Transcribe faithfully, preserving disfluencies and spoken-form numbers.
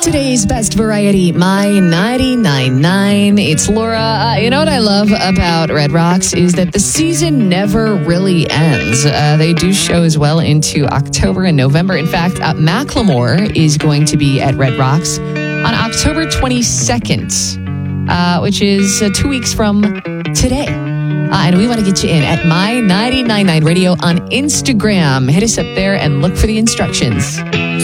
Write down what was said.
Today's best variety, My ninety-nine point nine. It's Laura. Uh, you know what I love about Red Rocks is that the season never really ends. Uh, they do shows well into October and November. In fact, uh, Macklemore is going to be at Red Rocks on October twenty-second, uh, which is uh, two weeks from today. Uh, and we want to get you in at My ninety-nine point nine Radio on Instagram. Hit us up there and look for the instructions.